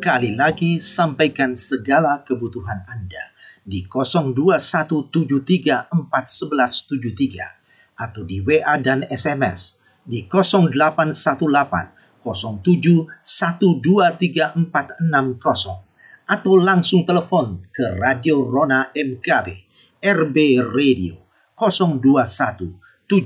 sekali lagi sampaikan segala kebutuhan Anda di 02173411173 atau di WA dan SMS di 0818 07123460 atau langsung telepon ke Radio Rona MKB RB Radio 021